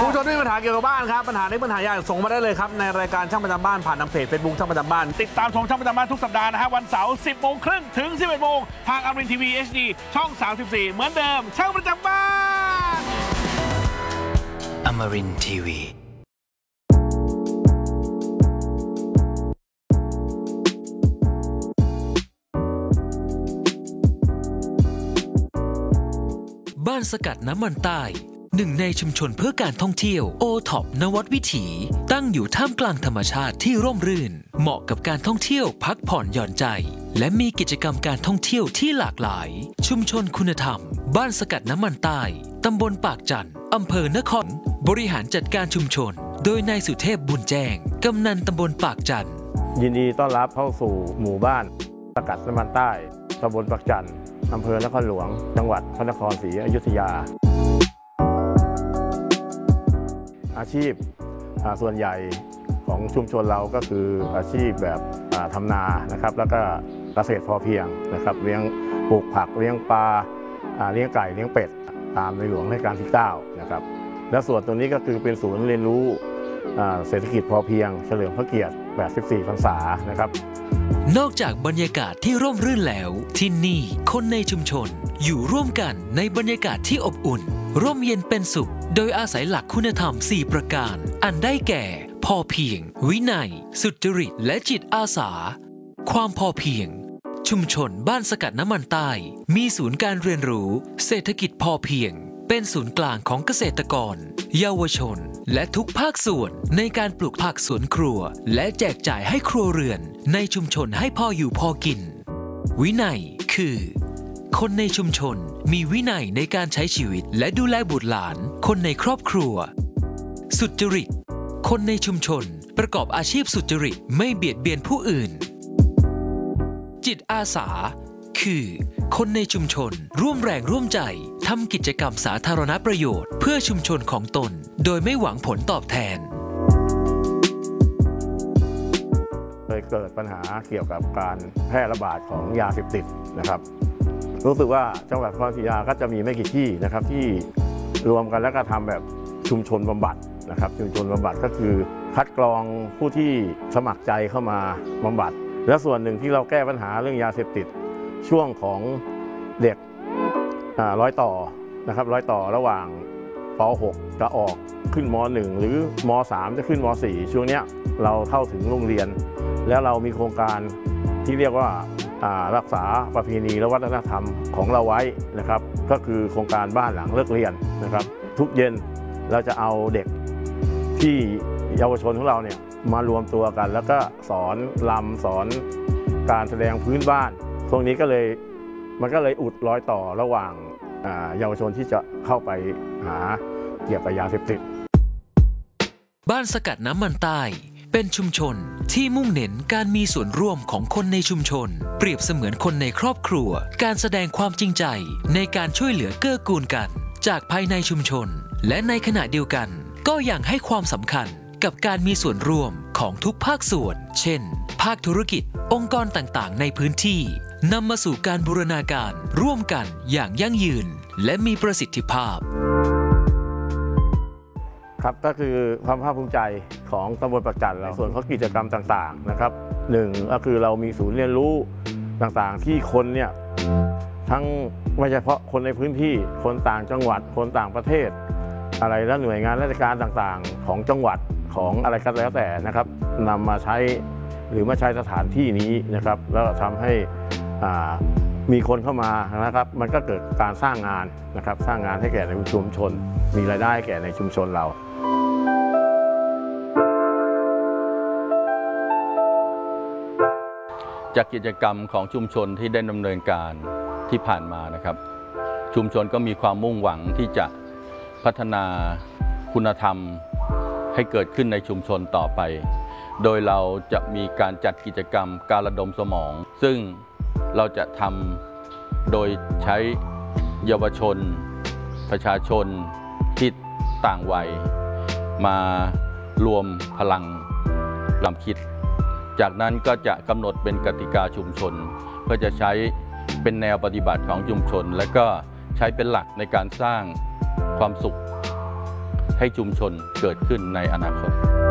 คุณผู้ชมที่มีปัญหาเกี่ยวกับบ้านครับปัญหาในปัญหาใหญ่ส่งมาได้เลยครับในรายการช่างประจำบ้านผ่านทางเพจ Facebook ช่างประจำบ้านติดตามชมช่างประจำบ้านทุกสัปดาห์นะฮะวันเสาร์ 10 โมงครึ่งถึง 11 โมงทางอมรินทร์ทีวี HD ช่อง 34 เหมือนเดิมช่างประจำบ้านอมรินทร์ทีวีบ้านสกัดน้ำมันใต้หนึ่งในชุมชนเพื่อการท่องเที่ยวโอท็อปนวัดวิถีตั้งอยู่ท่ามกลางธรรมชาติที่ร่มรื่นเหมาะกับการท่องเที่ยวพักผ่อนหย่อนใจและมีกิจกรรมการท่องเที่ยวที่หลากหลายชุมชนคุณธรรมบ้านสกัดน้ำมันใต้ตำบลปากจันทร์อำเภอนครบริหารจัดการชุมชนโดยนายสุเทพบุญแจ้งกำนันตำบลปากจันทร์ยินดีต้อนรับเข้าสู่หมู่บ้านสกัดน้ำมันใต้ตำบลปากจันทร์อำเภอนครหลวงจังหวัดพระนครศรีอยุธยาอาชีพส่วนใหญ่ของชุมชนเราก็คืออาชีพแบบทำนานะครับแล้วก็เกษตรพอเพียงนะครับเลี้ยงปลูกผักเลี้ยงปลาเลี้ยงไก่เลี้ยงเป็ดตามในหลวงรัชกาลที่9นะครับและส่วนตรงนี้ก็คือเป็นศูนย์เรียนรู้เศรษฐกิจพอเพียงเฉลิมพระเกียรติ84 พรรษานะครับนอกจากบรรยากาศที่ร่มรื่นแล้วที่นี่คนในชุมชนอยู่ร่วมกันในบรรยากาศที่อบอุ่นร่มเย็นเป็นสุขโดยอาศัยหลักคุณธรรม4ประการอันได้แก่พอเพียงวินัยสุจริตและจิตอาสาความพอเพียงชุมชนบ้านสกัดน้ำมันใต้มีศูนย์การเรียนรู้เศรษฐกิจพอเพียงเป็นศูนย์กลางของเกษตรกรเยาวชนและทุกภาคส่วนในการปลูกผักสวนครัวและแจกจ่ายให้ครัวเรือนในชุมชนให้พออยู่พอกินวินัยคือคนในชุมชนมีวินัยในการใช้ชีวิตและดูแลบุตรหลานคนในครอบครัวสุจริตคนในชุมชนประกอบอาชีพสุจริตไม่เบียดเบียนผู้อื่นจิตอาสาคือคนในชุมชนร่วมแรงร่วมใจทำกิจกรรมสาธารณประโยชน์เพื่อชุมชนของตนโดยไม่หวังผลตอบแทนเคยเกิดปัญหาเกี่ยวกับการแพร่ระบาดของยาเสพติดนะครับรู้สึกว่าจังหวัดนครศรีธรรมราชก็จะมีไม่กี่ที่นะครับที่รวมกันแล้วก็ทำแบบชุมชนบำบัดนะครับชุมชนบำบัดก็คือคัดกรองผู้ที่สมัครใจเข้ามาบำบัดและส่วนหนึ่งที่เราแก้ปัญหาเรื่องยาเสพติดช่วงของเด็กร้อยต่อนะครับร้อยต่อระหว่างป .6 จะออกขึ้นม .1 หรือม .3 จะขึ้นม .4 ช่วงนี้เราเข้าถึงโรงเรียนแล้วเรามีโครงการที่เรียกว่ารักษาประเพณีและวัฒนธรรมของเราไว้นะครับก็คือโครงการบ้านหลังเลิกเรียนนะครับทุกเย็นเราจะเอาเด็กที่เยาวชนของเราเนี่ยมารวมตัวกันแล้วก็สอนรำสอนการแสดงพื้นบ้านตรงนี้มันก็เลยอุดรอยต่อระหว่างเยาวชนที่จะเข้าไปหาเกี่ยวกับยาเสพติดบ้านสกัดน้ำมันใต้เป็นชุมชนที่มุ่งเน้นการมีส่วนร่วมของคนในชุมชนเปรียบเสมือนคนในครอบครัวการแสดงความจริงใจในการช่วยเหลือเกื้อกูลกันจากภายในชุมชนและในขณะเดียวกันก็ยังให้ความสำคัญกับการมีส่วนร่วมของทุกภาคส่วนเช่นภาคธุรกิจองค์กรต่างๆในพื้นที่นำมาสู่การบูรณาการร่วมกันอย่างยั่งยืนและมีประสิทธิภาพครับก็คือความภาคภูมิใจของตำบลปากจันทร์เราส่วนของกิจกรรมต่างๆนะครับหนึ่งก็คือเรามีศูนย์เรียนรู้ต่างๆที่คนเนี่ยทั้งไม่เฉพาะคนในพื้นที่คนต่างจังหวัดคนต่างประเทศอะไรและหน่วยงานราชการต่างๆของจังหวัดของอะไรก็แล้วแต่นะครับนำมาใช้หรือมาใช้สถานที่นี้นะครับแล้วทำให้มีคนเข้ามานะครับมันก็เกิดการสร้างงานนะครับสร้างงานให้แก่ในชุมชนมีรายได้ให้แก่ในชุมชนเราจากกิจกรรมของชุมชนที่ได้ดำเนินการที่ผ่านมานะครับชุมชนก็มีความมุ่งหวังที่จะพัฒนาคุณธรรมให้เกิดขึ้นในชุมชนต่อไปโดยเราจะมีการจัดกิจกรรมการระดมสมองซึ่งเราจะทำโดยใช้เยาวชนประชาชนที่ต่างวัยมารวมพลังความคิดจากนั้นก็จะกำหนดเป็นกติกาชุมชนเพื่อจะใช้เป็นแนวปฏิบัติของชุมชนและก็ใช้เป็นหลักในการสร้างความสุขให้ชุมชนเกิดขึ้นในอนาคต